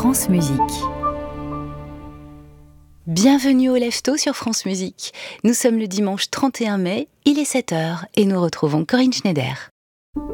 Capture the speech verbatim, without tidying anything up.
France Musique. Bienvenue au Lève-Tôt sur France Musique. Nous sommes le dimanche trente et un mai, il est sept heures et nous retrouvons Corinne Schneider.